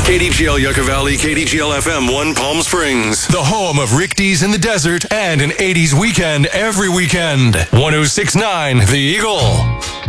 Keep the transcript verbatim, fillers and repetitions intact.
K D G L Yucca Valley, K D G L F M one Palm Springs. The home of Rick D's in the Desert and an eighties weekend every weekend. one oh six point nine The Eagle.